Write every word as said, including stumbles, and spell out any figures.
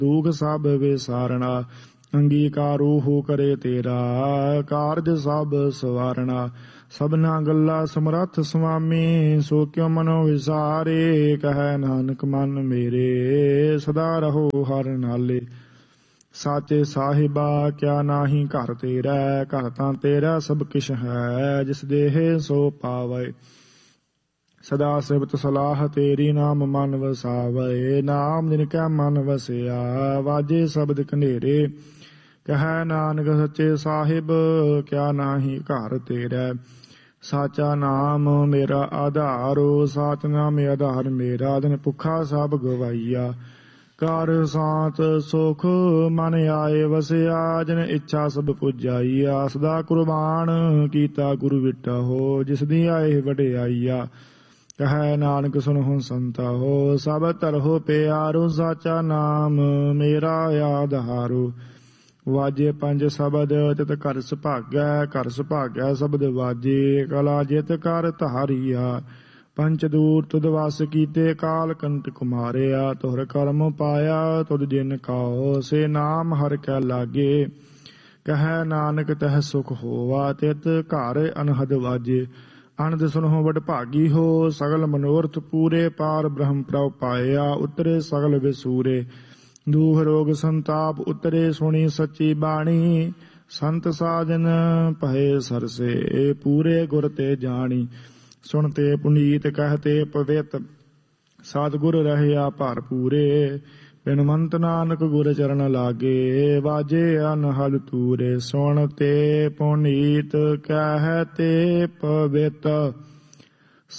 ਦੁਖ ਸਭ ਵਿਸਾਰਣਾ। ਅੰਗੀਕਾਰੋ ਹੋ ਕਰੇ ਤੇਰਾ ਕਾਰਜ ਸਭ ਸਵਾਰਣਾ। ਸਭਨਾ ਗੱਲਾ ਸਮਰੱਥ ਸੁਆਮੀ ਸੋ ਕਿਉ ਮਨੋ ਵਿਸਾਰੇ। ਕਹੈ ਨਾਨਕ ਮਨ ਮੇਰੇ ਸਦਾ ਰਹੋ ਹਰ ਨਾਲੇ। ਸਾਚੇ ਸਾਹਿਬਾ ਕਿਆ ਨਾਹੀ ਘਰ ਤੇਰਾ। ਘਰ ਤਾਂ ਤੇਰਾ ਸਭ ਕਿਛ ਹੈ ਜਿਸ ਦੇਹ ਸੋ ਪਾਵੈ। ਸਦਾ ਸਿਫਤ ਸਲਾਹ ਤੇਰੀ ਨਾਮ ਮਨ ਵਸਾਵੈ। ਨਾਮ ਜਿਨ ਕੈ ਮਨ ਵਸਿਆ ਵਾਜੇ ਸ਼ਬਦ ਕਨੇਰੇ। ਕਹੈ ਨਾਨਕ ਸੱਚੇ ਸਾਹਿਬ ਕਿਆ ਨਾਹੀ ਘਰ ਤੇਰਾ। ਸਾਚਾ ਨਾਮ ਮੇਰਾ ਆਧਾਰੋ ਸਾਚ ਨਾਮ ਆਧਾਰ ਮੇਰਾ। ਦਿਨ ਭੁੱਖਾ ਸਭ ਗਵਾਈਆ ਕਰ ਸਾਤ ਸੁਖ ਮਨ ਆਏ ਵਸਿਆ। ਜਿਨ ਇੱਛਾ ਸਭ ਪੁਜਾਈਆ ਸਦਾ ਕੁਰਬਾਨ ਕੀਤਾ ਗੁਰੂ ਵਿਟਾ ਹੋ। ਜਿਸ ਦੀ ਆਏ ਵਡਿਆਈਆ ਕਹੈ ਨਾਨਕ ਸੁਣਹੁ ਸੰਤਾ ਹੋ। ਸਭ ਧਰਹੁ ਪਿਆਰੋ ਸਾਚਾ ਨਾਮ ਮੇਰਾ ਆਧਾਰੋ। ਵਾਜੇ ਪੰਜ ਸ਼ਬਦ ਤਿਤ ਘਰ ਸੁਭਾਗੈ। ਘਰ ਸੁਭਾਗੈ ਸ਼ਬਦ ਵਾਜੇ ਕਲਾ ਜਿਤ ਕਰ ਧਾਰੀਆ। ਪੰਚ ਦੂਰ ਤੁਧ ਵਸ ਕੀਤੇ ਕਾਲ ਕੰਟਕ ਮਾਰਿਆ। ਤੁਹਰ ਕਰਮ ਪਾਇਆ ਤੁਧ ਜਿਨ ਕਾਓ ਸੇ ਨਾਮ ਹਰਿ ਕੈ ਲਾਗੇ। ਕਹੈ ਨਾਨਕ ਤਹ ਸੁਖ ਹੋਵਾ ਤਿਤ ਘਰ ਅਨਹਦ ਵਾਜੇ। ਅਨੰਦ ਸੁਨਹੁ ਵਡ ਭਾਗੀ ਹੋ ਸਗਲ ਮਨੋਰਥ ਪੂਰੇ। ਪਾਰ ਬ੍ਰਹਮ ਪ੍ਰਭ ਪਾਇਆ ਉਤਰੇ ਸਗਲ ਵਿਸੂਰੇ। ਦੂਖ ਰੋਗ ਸੰਤਾਪ ਉਤਰੇ ਸੁਣੀ ਸੱਚੀ ਬਾਣੀ। ਸੰਤ ਸਾਜਨ ਭਏ ਸਰਸੇ ਪੂਰੇ ਗੁਰ ਤੇ ਜਾਣੀ। ਸੁਣ ਤੇ ਪੁਨੀਤ ਕਹਿ ਤੇ ਪਵਿੱਤ ਸਤਿਗੁਰ ਰਹਿਆ ਭਰ ਪੂਰੇ। ਬਿਨਵੰਤ ਨਾਨਕ ਗੁਰ ਚਰਨ ਲਾਗੇ ਵਾਜੇ ਅਨਹਦ ਤੂਰੇ। ਸੁਣ ਤੇ ਪੁਨੀਤ ਕਹਿ ਤੇ ਪਵਿੱਤ